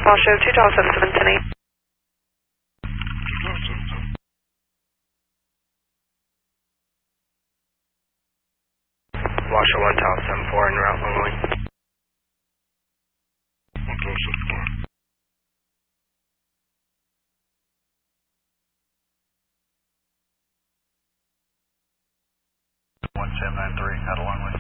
Washoe 277 Washoe 1074 en route only. 1793, out of Longley.